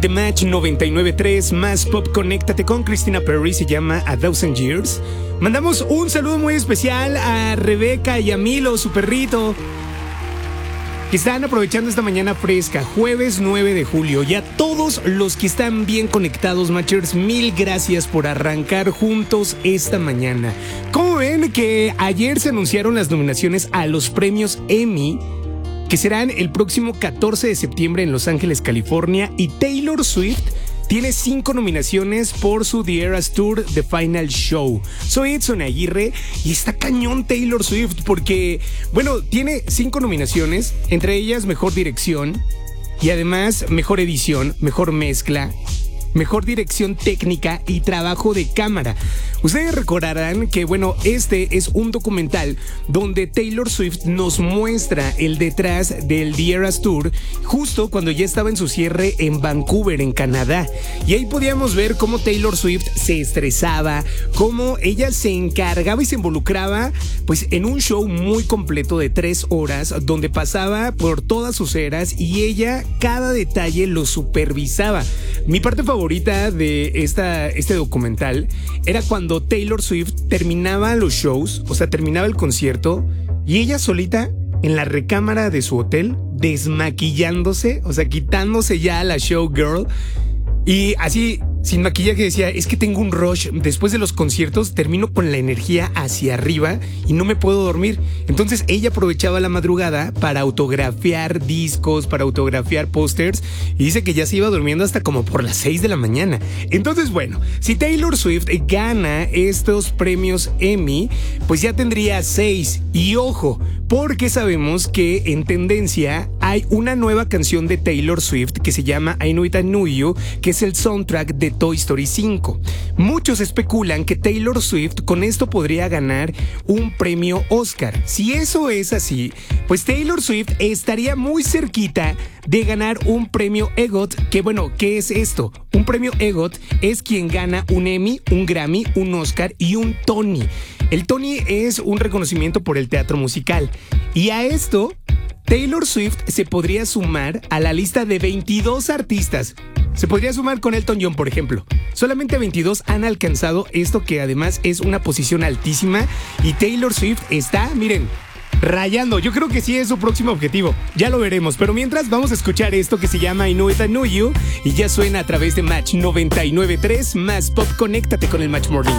The Match 99.3 más pop, conéctate con Christina Perry, se llama A Thousand Years. Mandamos un saludo muy especial a Rebeca y a Milo, su perrito, que están aprovechando esta mañana fresca, jueves 9 de julio. Y a todos los que están bien conectados, Matchers, mil gracias por arrancar juntos esta mañana. ¿Cómo ven que ayer se anunciaron las nominaciones a los premios Emmy, que serán el próximo 14 de septiembre en Los Ángeles, California? Y Taylor Swift tiene 5 nominaciones por su The Eras Tour The Final Show. Soy Edson Aguirre y está cañón Taylor Swift porque, bueno, tiene 5 nominaciones, entre ellas Mejor Dirección y además Mejor Edición, Mejor Mezcla, Mejor Dirección Técnica y Trabajo de Cámara. Ustedes recordarán que, bueno, este es un documental donde Taylor Swift nos muestra el detrás del The Eras Tour justo cuando ya estaba en su cierre en Vancouver, en Canadá. Y ahí podíamos ver cómo Taylor Swift se estresaba, cómo ella se encargaba y se involucraba pues en un show muy completo de 3 horas donde pasaba por todas sus eras y ella cada detalle lo supervisaba. Mi parte favorita de este documental era cuando Taylor Swift terminaba los shows, o sea, terminaba el concierto y ella solita en la recámara de su hotel desmaquillándose, o sea, quitándose ya la showgirl y así sin maquillaje decía, es que tengo un rush, después de los conciertos termino con la energía hacia arriba y no me puedo dormir. Entonces ella aprovechaba la madrugada para autografiar discos, para autografiar pósters y dice que ya se iba durmiendo hasta como por las 6 de la mañana. Entonces, bueno, si Taylor Swift gana estos premios Emmy, pues ya tendría 6. Y ojo, porque sabemos que en tendencia hay una nueva canción de Taylor Swift que se llama I Know It, I Know You, que es el soundtrack de Toy Story 5. Muchos especulan que Taylor Swift con esto podría ganar un premio Oscar. Si eso es así, pues Taylor Swift estaría muy cerquita de ganar un premio EGOT, que bueno, ¿qué es esto? Un premio EGOT es quien gana un Emmy, un Grammy, un Oscar y un Tony. El Tony es un reconocimiento por el teatro musical. Y a esto, Taylor Swift se podría sumar a la lista de 22 artistas. Se podría sumar con Elton John, por ejemplo. Solamente 22 han alcanzado esto, que además es una posición altísima. Y Taylor Swift está, miren, rayando. Yo creo que sí es su próximo objetivo. Ya lo veremos. Pero mientras, vamos a escuchar esto que se llama I Know It, I Know You. Y ya suena a través de Match 99.3 más pop. Conéctate con el Match Morning.